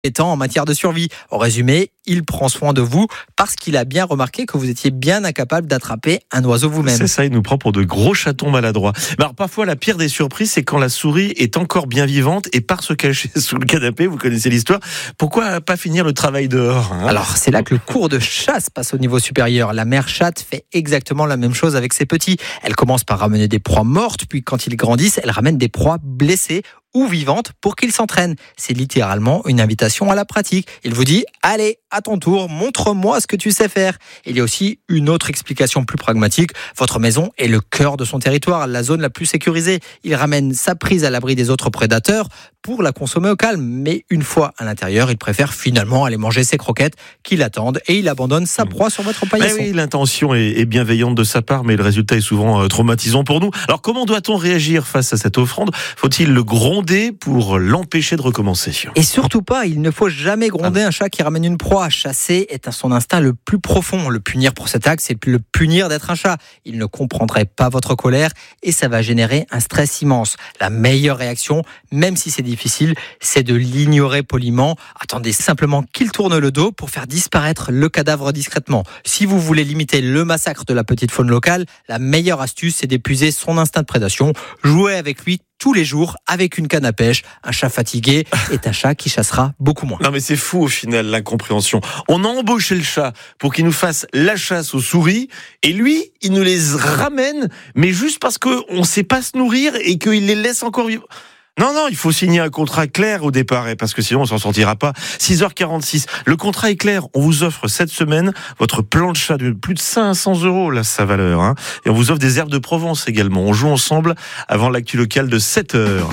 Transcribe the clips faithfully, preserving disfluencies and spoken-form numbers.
étant en matière de survie. En résumé, il prend soin de vous parce qu'il a bien remarqué que vous étiez bien incapable d'attraper un oiseau vous-même. C'est ça, il nous prend pour de gros chatons maladroits. Alors parfois, la pire des surprises, c'est quand la souris est encore bien vivante et part se cacher sous le canapé. Vous connaissez l'histoire. Pourquoi pas finir le travail dehors, hein ? Alors c'est là que le cours de chasse passe au niveau supérieur. La mère chatte fait exactement la même chose avec ses petits. Elle commence par ramener des proies mortes, puis quand ils grandissent, elle ramène des proies blessées ou vivantes pour qu'ils s'entraînent. C'est littéralement une invitation à la pratique. Il vous dit « Allez, à ton tour, montre-moi ce que tu sais faire ». Il y a aussi une autre explication plus pragmatique. Votre maison est le cœur de son territoire, la zone la plus sécurisée. Il ramène sa prise à l'abri des autres prédateurs pour la consommer au calme. Mais une fois à l'intérieur, il préfère finalement aller manger ses croquettes qui l'attendent et il abandonne sa proie sur votre paillasson. Ben oui, l'intention est, est bienveillante de sa part, mais le résultat est souvent euh, traumatisant pour nous. Alors comment doit-on réagir face à cette offrande ? Faut-il le gronder pour l'empêcher de recommencer ? Et surtout pas, il ne faut jamais gronder ah. un chat qui ramène une proie. Chasser est à son instinct le plus profond. Le punir pour cet acte, c'est le punir d'être un chat. Il ne comprendrait pas votre colère et ça va générer un stress immense. La meilleure réaction, même si c'est difficile, c'est de l'ignorer poliment. Attendez simplement qu'il tourne le dos pour faire disparaître le cadavre discrètement. Si vous voulez limiter le massacre de la petite faune locale, la meilleure astuce, c'est d'épuiser son instinct de prédation. Jouez avec lui tous les jours avec une canne à pêche. Un chat fatigué est un chat qui chassera beaucoup moins. Non mais c'est fou au final l'incompréhension. On a embauché le chat pour qu'il nous fasse la chasse aux souris et lui, il nous les ramène mais juste parce qu'on ne sait pas se nourrir et qu'il les laisse encore vivre. Non, non, il faut signer un contrat clair au départ, parce que sinon on s'en sortira pas. six heures quarante-six, le contrat est clair. On vous offre cette semaine votre plan de chat de plus de cinq cents euros, là, sa valeur. Hein. Et on vous offre des herbes de Provence également. On joue ensemble avant l'actu locale de sept heures.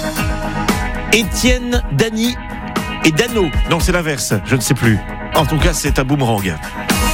Étienne, Dany et Dano. Non, c'est l'inverse, je ne sais plus. En tout cas, c'est un boomerang.